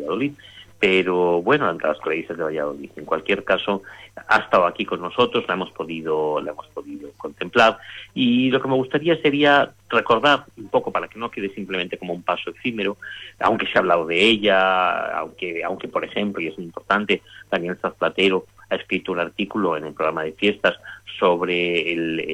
Valladolid, pero bueno, entre las colegias de Valladolid. En cualquier caso, ha estado aquí con nosotros, la hemos podido contemplar, y lo que me gustaría sería recordar un poco, para que no quede simplemente como un paso efímero, aunque se ha hablado de ella, aunque por ejemplo, y es importante, Daniel Sanz Platero ha escrito un artículo en el programa de fiestas sobre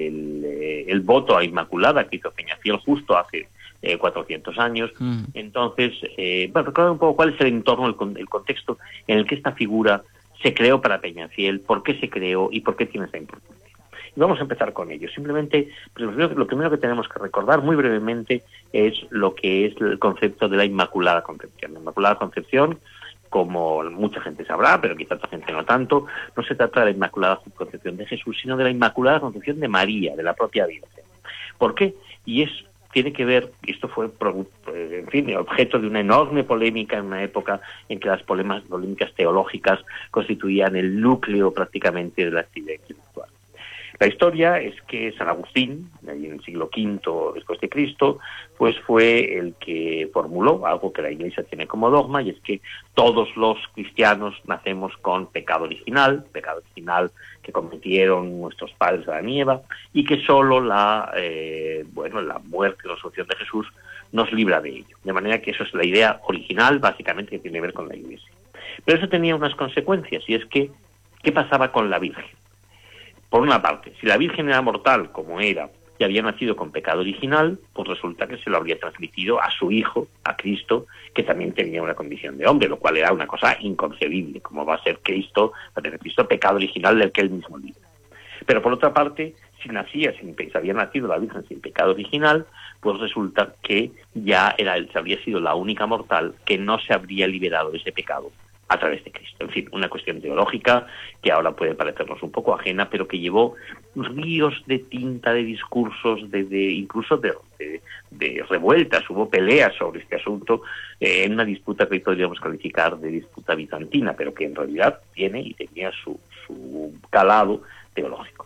el voto a Inmaculada que hizo Peñafiel justo hace 400 años. Entonces, recordar un poco cuál es el entorno, el contexto en el que esta figura se creó para Peñafiel, por qué se creó y por qué tiene esa importancia. Y vamos a empezar con ello. Simplemente, pues lo primero que tenemos que recordar muy brevemente es lo que es el concepto de la Inmaculada Concepción. La Inmaculada Concepción, como mucha gente sabrá, pero quizá otra gente no tanto, no se trata de la Inmaculada Concepción de Jesús, sino de la Inmaculada Concepción de María, de la propia Virgen. ¿Por qué? Tiene que ver, esto fue, en fin, objeto de una enorme polémica en una época en que las polémicas teológicas constituían el núcleo prácticamente de la actividad intelectual. La historia es que San Agustín, en el siglo V después de Cristo, pues fue el que formuló algo que la Iglesia tiene como dogma, y es que todos los cristianos nacemos con pecado original que cometieron nuestros padres Adán y Eva, y que solo la muerte y la resurrección de Jesús nos libra de ello. De manera que eso es la idea original, básicamente, que tiene que ver con la Iglesia. Pero eso tenía unas consecuencias, y es que, ¿qué pasaba con la Virgen? Por una parte, si la Virgen era mortal, como era, y había nacido con pecado original, pues resulta que se lo habría transmitido a su hijo, a Cristo, que también tenía una condición de hombre, lo cual era una cosa inconcebible. ¿Cómo va a ser Cristo, va a tener Cristo pecado original del que él mismo libra? Pero por otra parte, si había nacido la Virgen sin pecado original, pues resulta que habría sido la única mortal que no se habría liberado de ese pecado a través de Cristo. En fin, una cuestión teológica que ahora puede parecernos un poco ajena, pero que llevó ríos de tinta, de discursos, incluso de revueltas. Hubo peleas sobre este asunto en una disputa que hoy podríamos calificar de disputa bizantina, pero que en realidad tiene y tenía su calado teológico.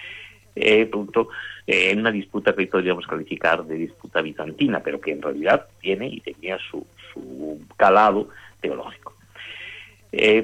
En una disputa que hoy podríamos calificar de disputa bizantina, pero que en realidad tiene y tenía su calado teológico.